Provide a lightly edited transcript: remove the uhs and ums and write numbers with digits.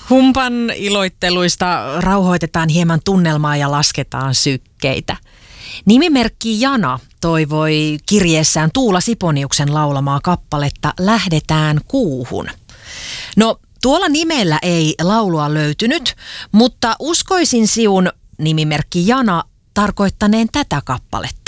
Humpan iloitteluista rauhoitetaan hieman tunnelmaa ja lasketaan sykkeitä. Nimimerkki Jana toivoi kirjeessään Tuula Siponiuksen laulamaa kappaletta Lähdetään kuuhun. No, tuolla nimellä ei laulua löytynyt, mutta uskoisin siun nimimerkki Jana tarkoittaneen tätä kappaletta.